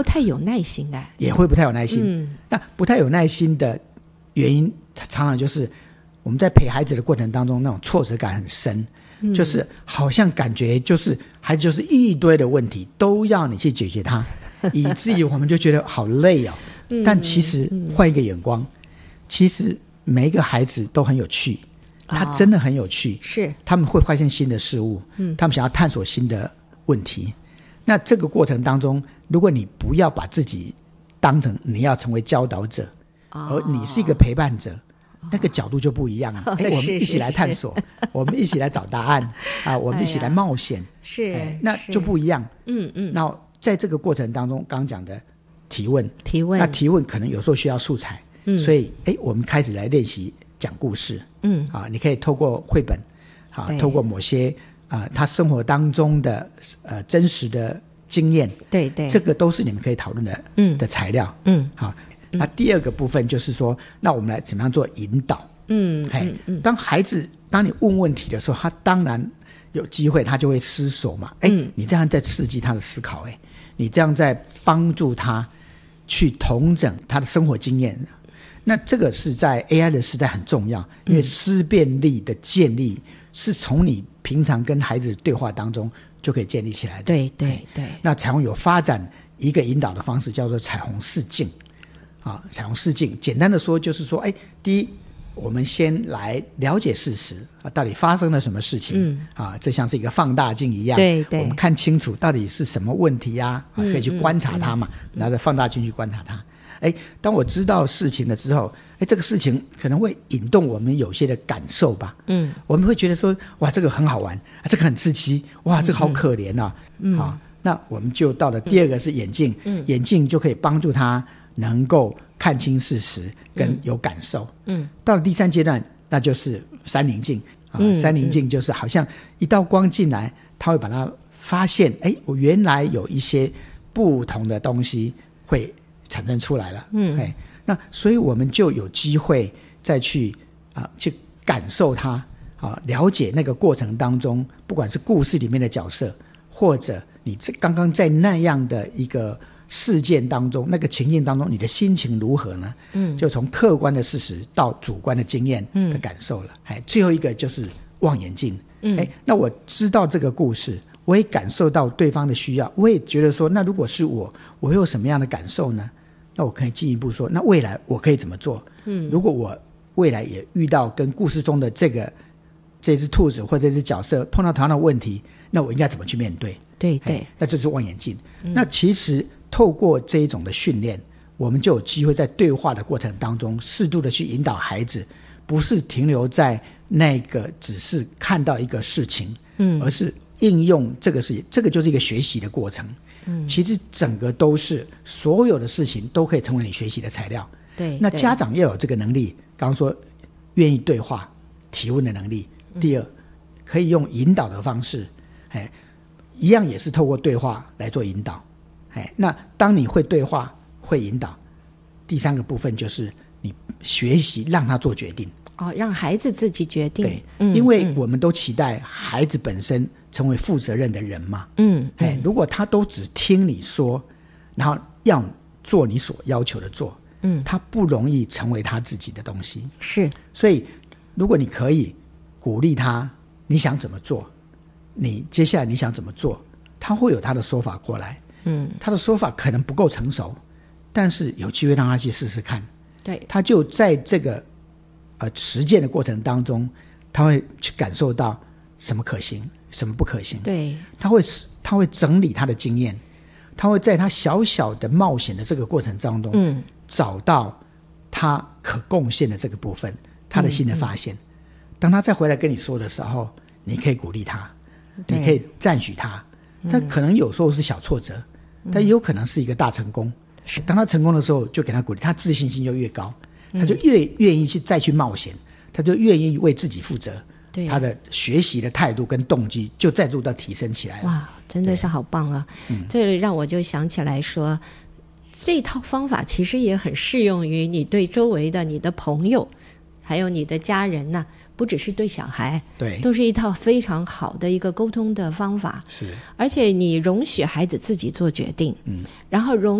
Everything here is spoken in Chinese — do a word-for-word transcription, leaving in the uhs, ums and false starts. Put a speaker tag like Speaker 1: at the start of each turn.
Speaker 1: 不太有耐心的，
Speaker 2: 也会不太有耐心、
Speaker 1: 嗯、
Speaker 2: 那不太有耐心的原因常常就是我们在陪孩子的过程当中那种挫折感很深、嗯、就是好像感觉就是孩子就是一堆的问题都要你去解决它以至于我们就觉得好累哦、嗯、但其实换一个眼光、嗯、其实每一个孩子都很有趣，他真的很有趣、哦、
Speaker 1: 是
Speaker 2: 他们会发现新的事物、嗯、他们想要探索新的问题。那这个过程当中如果你不要把自己当成你要成为教导者、哦、而你是一个陪伴者、哦、那个角度就不一样了、哦、我们一起来探索，我们一起来找答案啊，我们一起来冒险、哎、
Speaker 1: 是
Speaker 2: 那就不一样。
Speaker 1: 嗯嗯。
Speaker 2: 那在这个过程当中刚刚讲的提问
Speaker 1: 提问，
Speaker 2: 那提问可能有时候需要素材、嗯、所以哎，我们开始来练习讲故事。嗯啊，你可以透过绘本啊，透过某些啊他生活当中的呃真实的经验，对对，这个都是你们可以讨论的嗯的材料。嗯好，那第二个部分就是说，那我们来怎么样做引导。嗯嗯嗯，当孩子当你问问题的时候，他当然有机会他就会思索嘛。哎、嗯，你这样在刺激他的思考，哎，你这样在帮助他去统整他的生活经验。那这个是在 A I 的时代很重要，因为思辨力的建立是从你平常跟孩子的对话当中就可以建立起来的。对对对。那彩虹有发展一个引导的方式叫做彩虹视镜啊，彩虹视镜简单的说就是说，哎，第一我们先来了解事实啊，到底发生了什么事情、嗯、啊，这像是一个放大镜一样，对对，我们看清楚到底是什么问题啊，啊可以去观察它嘛，嗯嗯、拿着放大镜去观察它。哎，当我知道事情了之后，哎，这个事情可能会引动我们有些的感受吧。嗯，我们会觉得说，哇，这个很好玩，啊、这个很刺激，哇，这个好可怜啊。嗯，好，那我们就到了第二个是眼镜，嗯，眼镜就可以帮助他能够看清事实跟有感受。嗯，到了第三阶段，那就是三棱镜啊，嗯、三棱镜就是好像一道光进来，他会把它发现，哎，我原来有一些不同的东西会产生出来了。嗯，哎，那所以我们就有机会再去啊去感受它啊，了解那个过程当中，不管是故事里面的角色，或者你这刚刚在那样的一个事件当中，那个情境当中，你的心情如何呢？嗯，就从客观的事实到主观的经验的感受了。哎、嗯，最后一个就是望远镜。嗯，哎，那我知道这个故事，我也感受到对方的需要，我也觉得说，那如果是我，我会有什么样的感受呢？那我可以进一步说，那未来我可以怎么做？嗯，如果我未来也遇到跟故事中的这个这只兔子或者这只角色碰到同样的问题，那我应该怎么去面对？对对，那这是望远镜。嗯、那其实透过这一种的训练，我们就有机会在对话的过程当中，适度的去引导孩子，不是停留在那个只是看到一个事情，嗯，而是应用这个事情，这个就是一个学习的过程。嗯，其实整个都是所有的事情都可以成为你学习的材料。对，那家长要有这个能力，刚刚说愿意对话提问的能力。第二，可以用引导的方式，哎，一样也是透过对话来做引导。哎，那当你会对话会引导，第三个部分就是你学习让他做决定。哦，让孩子自己决定。对，嗯、因为我们都期待孩子本身成为负责任的人嘛。嗯，哎，如果他都只听你说，然后要做你所要求的做，嗯，他不容易成为他自己的东西。是，所以如果你可以鼓励他，你想怎么做，你接下来你想怎么做，他会有他的说法过来。嗯，他的说法可能不够成熟，但是有机会让他去试试看。对，他就在这个呃实践的过程当中，他会去感受到什么可行，什么不可行。对，他会他会整理他的经验，他会在他小小的冒险的这个过程当中，嗯，找到他可贡献的这个部分，他的新的发现。嗯嗯，当他再回来跟你说的时候，你可以鼓励他，你可以赞许他。但可能有时候是小挫折，嗯、但也有可能是一个大成功。当他成功的时候，就给他鼓励，他自信心就越高，嗯、他就越愿意去再去冒险，他就愿意为自己负责。对，他的学习的态度跟动机就再度的提升起来了。哇，真的是好棒啊！嗯、这里让我就想起来说，这套方法其实也很适用于你对周围的你的朋友还有你的家人呢、啊，不只是对小孩，对，都是一套非常好的一个沟通的方法。是，而且你容许孩子自己做决定，嗯，然后容